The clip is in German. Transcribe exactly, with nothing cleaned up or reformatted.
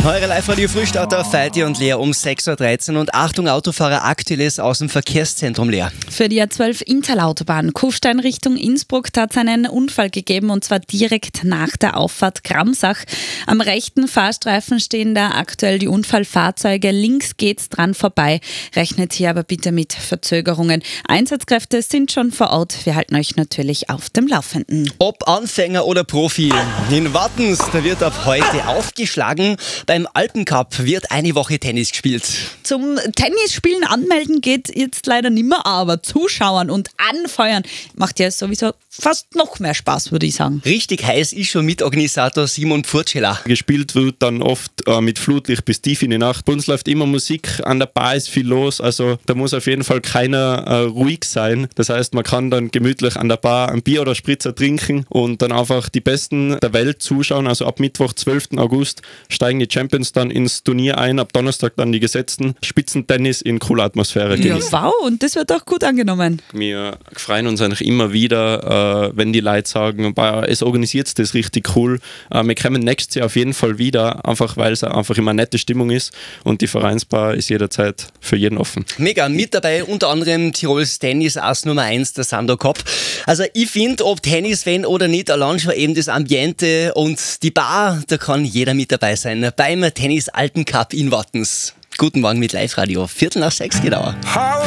Eure Live-Radio-Frühstarter Feiti und Lea um sechs Uhr dreizehn und Achtung Autofahrer, aktuell ist aus dem Verkehrszentrum Lea. Für die A zwölf Interlautobahn Kufstein Richtung Innsbruck hat es einen Unfall gegeben und zwar direkt nach der Auffahrt Gramsach. Am rechten Fahrstreifen stehen da aktuell die Unfallfahrzeuge, links geht's dran vorbei. Rechnet hier aber bitte mit Verzögerungen. Einsatzkräfte sind schon vor Ort. Wir halten euch natürlich auf dem Laufenden. Ob Anfänger oder Profi, in Wattens, da wird ab heute aufgeschlagen. Beim Alpencup wird eine Woche Tennis gespielt. Zum Tennisspielen anmelden geht jetzt leider nimmer, aber Zuschauen und Anfeuern macht ja sowieso fast noch mehr Spaß, würde ich sagen. Richtig heiß ist schon Mitorganisator Simon Pfurtscheller. Gespielt wird dann oft äh, mit Flutlicht bis tief in die Nacht. Bei uns läuft immer Musik, an der Bar ist viel los, also da muss auf jeden Fall keiner äh, ruhig sein. Das heißt, man kann dann gemütlich an der Bar ein Bier oder Spritzer trinken und dann einfach die Besten der Welt zuschauen. Also ab Mittwoch, zwölften August, steigen die Champions dann ins Turnier ein, ab Donnerstag dann die Gesetzten. Spitzentennis in cooler Atmosphäre. Ja, wow, und das wird auch gut angenommen. Wir freuen uns eigentlich immer wieder, äh, wenn die Leute sagen, es organisiert das richtig cool. Äh, wir kommen nächstes Jahr auf jeden Fall wieder, einfach weil es einfach immer eine nette Stimmung ist und die Vereinsbar ist jederzeit für jeden offen. Mega, mit dabei unter anderem Tirols Tennis-Ass Nummer eins, der Sandor Kopp. Also ich finde, ob Tennis-Fan oder nicht, allein schon eben das Ambiente und die Bar, da kann jeder mit dabei sein beim Tennis-Alpencup in Wattens. Guten Morgen mit Live-Radio, Viertel nach sechs genau.